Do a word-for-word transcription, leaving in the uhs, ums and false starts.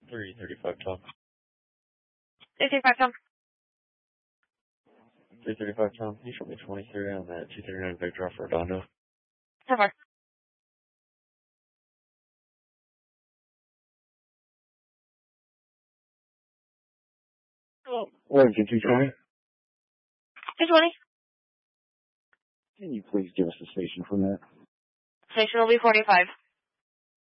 three thirty-five Tom. three thirty-five Tom. three thirty-five Tom, can you show me twenty-three on that two thirty-nine Victor off Redondo? ten four. Wellington two twenty. two twenty. Can you please give us the station from that? Station will be forty-five.